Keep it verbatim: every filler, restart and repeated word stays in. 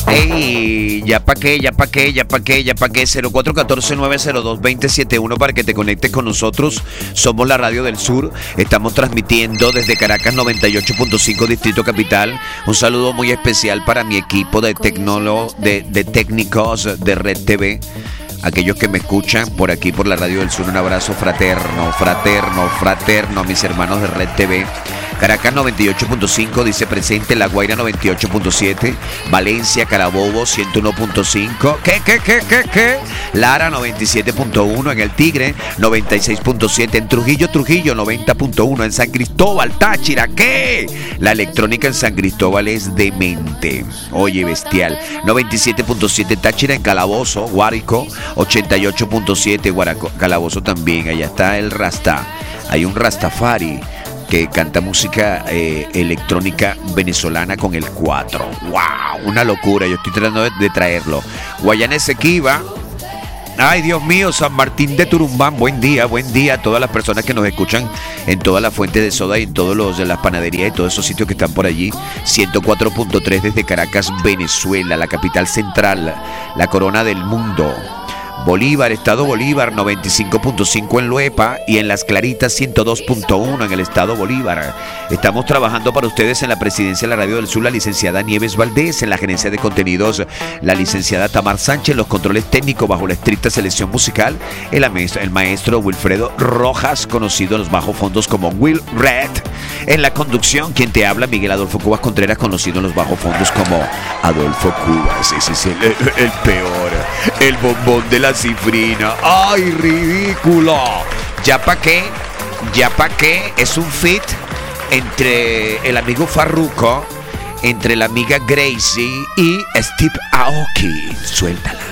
Ey, ya pa' qué, ya pa' qué, ya pa' qué, ya pa' qué. cero cuatro uno cuatro, nueve cero dos, dos cero siete uno para que te conectes con nosotros. Somos la Radio del Sur. Estamos transmitiendo desde Caracas noventa y ocho punto cinco Distrito Capital. Un saludo muy especial para mi equipo de tecnólogos, de, de técnicos de Red T V. Aquellos que me escuchan por aquí por la Radio del Sur, un abrazo fraterno, fraterno, fraterno a mis hermanos de Red T V. Caracas noventa y ocho punto cinco, dice presente. La Guaira noventa y ocho punto siete. Valencia, Carabobo ciento uno punto cinco. ¿Qué, qué, qué, qué, qué? Lara noventa y siete punto uno. En El Tigre noventa y seis punto siete. En Trujillo, Trujillo noventa punto uno. En San Cristóbal, Táchira, ¿qué? La electrónica en San Cristóbal es demente. Oye, bestial. noventa y siete punto siete. Táchira. En Calabozo, Guárico ochenta y ocho punto siete. Guaraco, Calabozo también. Allá está el Rasta. Hay un Rastafari que canta música eh, electrónica venezolana con el cuatro. ¡Wow! Una locura. Yo estoy tratando de, de traerlo. Guayana Esequiba. Ay, Dios mío, San Martín de Turumbán. Buen día, buen día a todas las personas que nos escuchan en todas las fuentes de soda y en todos los de las panaderías y todos esos sitios que están por allí. ciento cuatro punto tres desde Caracas, Venezuela, la capital central, la corona del mundo. Bolívar, Estado Bolívar, noventa y cinco punto cinco en Luepa y en Las Claritas ciento dos punto uno en el Estado Bolívar. Estamos trabajando para ustedes en la presidencia de la Radio del Sur, la licenciada Nieves Valdés, en la gerencia de contenidos, la licenciada Tamar Sánchez, los controles técnicos bajo la estricta selección musical, el maestro, el maestro Wilfredo Rojas, conocido en los bajos fondos como Will Red. En la conducción, quien te habla, Miguel Adolfo Cubas Contreras, conocido en los bajos fondos como Adolfo Cubas. Ese es el, el, el peor, el bombón de la cifrina. ¡Ay, ridículo! ¿Ya pa' qué? ¿Ya pa' qué? Es un fit entre el amigo Farruko, entre la amiga Gracie y Steve Aoki. Suéltala.